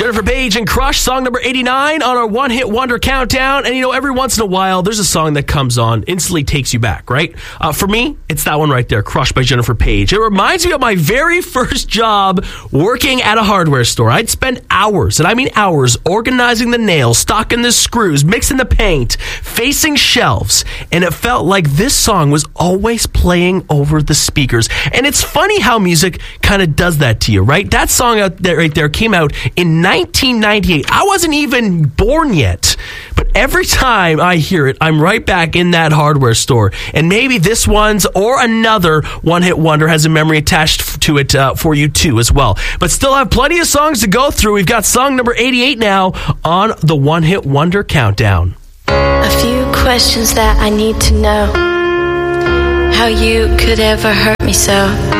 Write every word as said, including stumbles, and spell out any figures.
Jennifer Page and Crush, song number eighty-nine on our One Hit Wonder countdown. And you know, every once in a while, there's a song that comes on, instantly takes you back, right? Uh, for me, it's that one right there, Crush by Jennifer Page. It reminds me of my very first job working at a hardware store. I'd spend hours, and I mean hours, organizing the nails, stocking the screws, mixing the paint, facing shelves. And it felt like this song was always playing over the speakers. And it's funny how music kind of does that to you, right? That song out there, right there, came out in nineteen ninety-eight. I wasn't even born yet, but every time I hear it, I'm right back in that hardware store. And maybe this one's or another one-hit wonder has a memory attached to it uh, for you too as well. But still have plenty of songs to go through. We've got song number eighty-eight now on the One-Hit Wonder Countdown. A few questions that I need to know. How you could ever hurt me so.